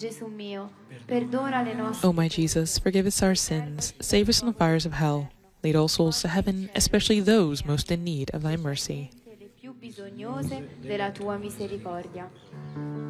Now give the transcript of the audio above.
Gesù mio, perdona le nostre. O my Jesus, forgive us our sins, save us from the fires of hell. Lead all souls to heaven, especially those most in need of thy mercy. Le più bisognose della tua misericordia.